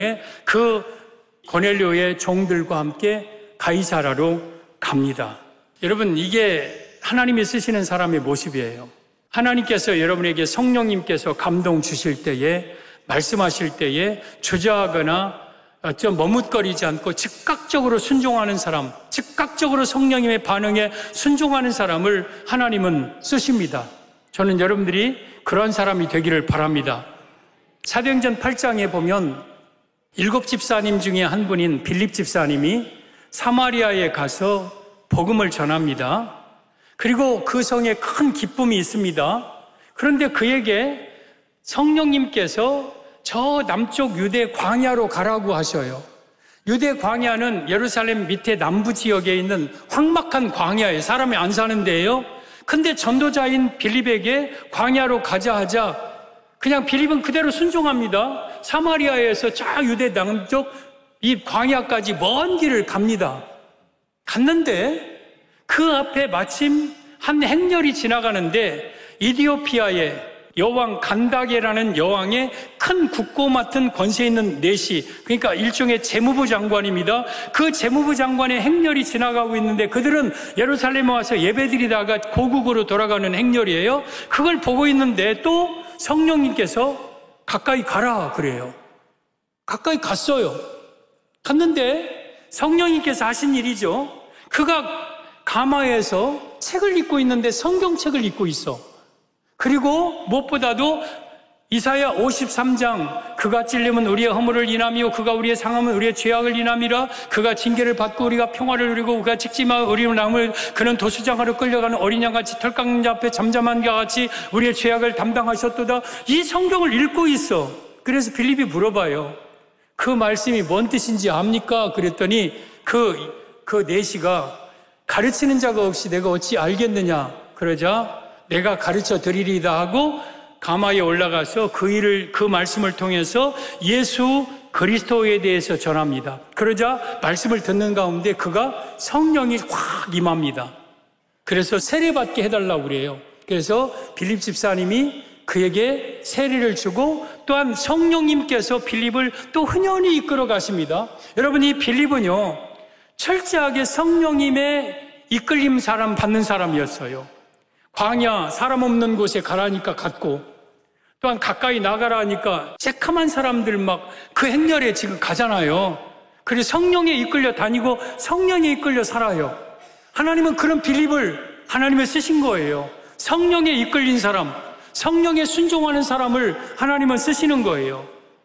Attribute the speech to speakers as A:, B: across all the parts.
A: 그 고넬료의 종들과 함께 가이사라로 갑니다. 여러분, 이게 하나님이 쓰시는 사람의 모습이에요. 하나님께서 여러분에게 성령님께서 감동 주실 때에, 말씀하실 때에 주저하거나 좀 머뭇거리지 않고 즉각적으로 순종하는 사람, 즉각적으로 성령님의 반응에 순종하는 사람을 하나님은 쓰십니다. 저는 여러분들이 그런 사람이 되기를 바랍니다. 사도행전 8장에 보면 7 집사님 중에 한 분인 빌립 집사님이 사마리아에 가서 복음을 전합니다. 그리고 그 성에 큰 기쁨이 있습니다. 그런데 그에게 성령님께서 저 남쪽 유대 광야로 가라고 하셔요. 유대 광야는 예루살렘 밑에 남부 지역에 있는 황막한 광야에 사람이 안 사는 데예요. 근데 전도자인 빌립에게 광야로 가자 하자 그냥 빌립은 그대로 순종합니다. 사마리아에서 저 유대 남쪽 이 광야까지 먼 길을 갑니다. 갔는데 그 앞에 마침 한 행렬이 지나가는데 이디오피아의 여왕 간다게라는 여왕의 큰 국고 맡은 권세 있는 내시, 그러니까 일종의 재무부 장관입니다. 그 재무부 장관의 행렬이 지나가고 있는데 그들은 예루살렘에 와서 예배드리다가 고국으로 돌아가는 행렬이에요. 그걸 보고 있는데 또 성령님께서 가까이 가라 그래요. 가까이 갔어요. 갔는데 성령님께서 하신 일이죠. 그가 가마에서 책을 읽고 있는데 성경책을 읽고 있어. 그리고 무엇보다도 이사야 53장 그가 찔림은 우리의 허물을 인하며 그가 우리의 상함은 우리의 죄악을 인함이라. 그가 징계를 받고 우리가 평화를 누리고 그가 직지마 우리의 남을 그는 도수장하러 끌려가는 어린 양같이 털 깎는 자 앞에 잠잠한 자 같이 우리의 죄악을 담당하셨도다. 이 성경을 읽고 있어. 그래서 빌립이 물어봐요. 그 말씀이 뭔 뜻인지 압니까? 그랬더니 그 내시가 가르치는 자가 없이 내가 어찌 알겠느냐 그러자 내가 가르쳐 드리리다 하고 가마에 올라가서 그 말씀을 통해서 예수 그리스도에 대해서 전합니다. 그러자 말씀을 듣는 가운데 그가 성령이 확 임합니다. 그래서 세례받게 해달라고 그래요. 그래서 빌립 집사님이 그에게 세례를 주고 또한 성령님께서 빌립을 또 흔연히 이끌어 가십니다. 여러분, 이 빌립은요 철저하게 성령님의 이끌림 사람 받는 사람이었어요. 광야 사람 없는 곳에 가라니까 갔고 또한 가까이 나가라 하니까 새카만 사람들 막 그 행렬에 지금 가잖아요. 그래서 성령에 이끌려 다니고 성령에 이끌려 살아요. 하나님은 그런 빌립을 하나님을 쓰신 거예요. 성령에 이끌린 사람, 성령에 순종하는 사람을 하나님은 쓰시는 거예요.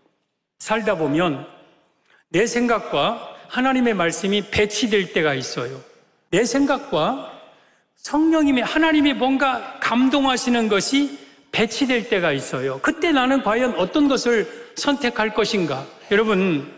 A: 살다 보면 내 생각과 하나님의 말씀이 배치될 때가 있어요. 내 생각과 성령님의 하나님이 뭔가 감동하시는 것이 배치될 때가 있어요. 그때 나는 과연 어떤 것을 선택할 것인가? 여러분,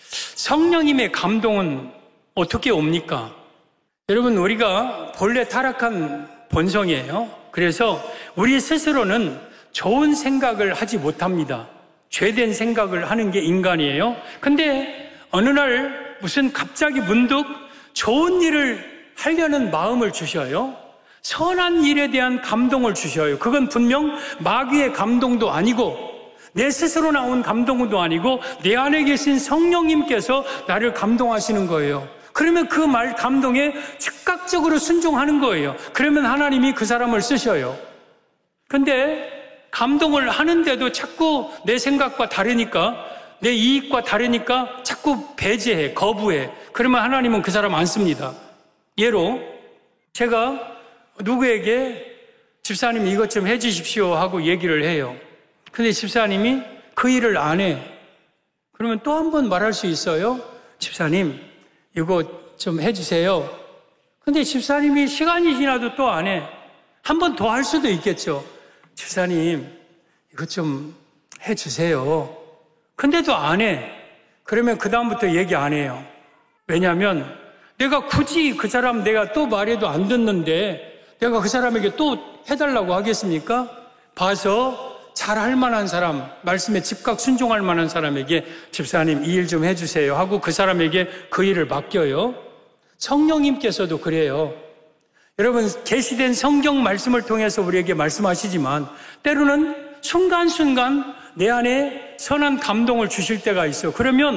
A: 성령님의 감동은 어떻게 옵니까? 여러분, 우리가 본래 타락한 본성이에요. 그래서 우리 스스로는 좋은 생각을 하지 못합니다. 죄된 생각을 하는 게 인간이에요. 근데 어느 날 무슨 갑자기 문득 좋은 일을 하려는 마음을 주셔요. 선한 일에 대한 감동을 주셔요. 그건 분명 마귀의 감동도 아니고 내 스스로 나온 감동도 아니고 내 안에 계신 성령님께서 나를 감동하시는 거예요. 그러면 그 말 감동에 즉각적으로 순종하는 거예요. 그러면 하나님이 그 사람을 쓰셔요. 근데 감동을 하는데도 자꾸 내 생각과 다르니까, 내 이익과 다르니까 자꾸 배제해, 거부해. 그러면 하나님은 그 사람 안 씁니다. 예로 제가 누구에게 집사님 이것 좀 해주십시오 하고 얘기를 해요. 근데 집사님이 그 일을 안 해. 그러면 또 한 번 말할 수 있어요. 집사님 이거 좀 해주세요. 근데 집사님이 시간이 지나도 또 안 해. 한 번 더 할 수도 있겠죠. 집사님 이것 좀 해주세요. 근데도 안 해. 그러면 그 다음부터 얘기 안 해요. 왜냐하면 내가 굳이 그 사람 내가 또 말해도 안 듣는데 내가 그 사람에게 또 해달라고 하겠습니까? 봐서 잘할 만한 사람, 말씀에 즉각 순종할 만한 사람에게 집사님 이 일 좀 해주세요 하고 그 사람에게 그 일을 맡겨요. 성령님께서도 그래요. 여러분, 계시된 성경 말씀을 통해서 우리에게 말씀하시지만 때로는 순간순간 내 안에 선한 감동을 주실 때가 있어. 그러면